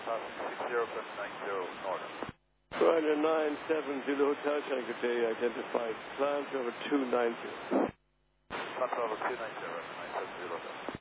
60.90 Northern. Ryder 970 Hotel Secretary identified. Climb over 290. Climb over 290, 970 Hotel.